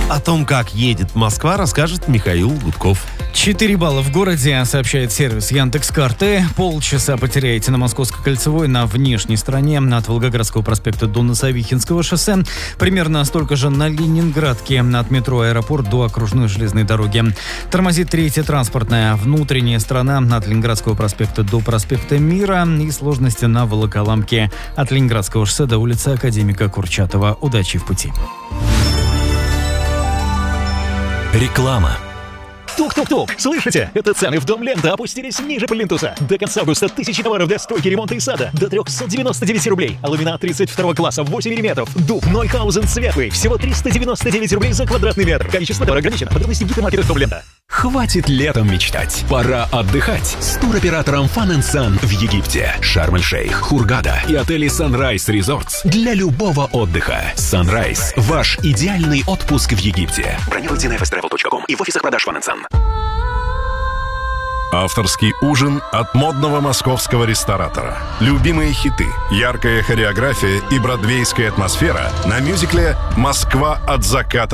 О том, как едет Москва, расскажет Михаил Гудков. 4 балла в городе, сообщает сервис Яндекс.Карты. Полчаса потеряете на Московской кольцевой на внешней стороне от Волгоградского проспекта до Носовихинского шоссе. Примерно столько же на Ленинградке от метро «Аэропорт» до окружной железной дороги. Тормозит третья транспортная. Внутренняя сторона от Ленинградского проспекта до проспекта Мира. И сложности на Волоколамке от Ленинградского шоссе до улицы Академика Курчатова. Удачи в пути. Реклама. Тук-тук-тук! Слышите? Это цены в Дом Лента опустились ниже плинтуса. До конца августа тысячи товаров для стройки, ремонта и сада до 399 рублей. Ламинат 32 класса 8 мм. Дуб Нойхаузен светлый. Всего 399 рублей за квадратный метр. Количество товара ограничено. Подробности в гипермаркетах Дом Лента. Хватит летом мечтать. Пора отдыхать с туроператором Fun & Sun в Египте, Шарм-эль-Шейх, Хургада и отели Sunrise Resorts для любого отдыха. Sunrise – ваш идеальный отпуск в Египте. Бронируйте на fstravel.com и в офисах продаж Fun & Sun. Авторский ужин от модного московского ресторатора. Любимые хиты, яркая хореография и бродвейская атмосфера на мюзикле «Москва от заката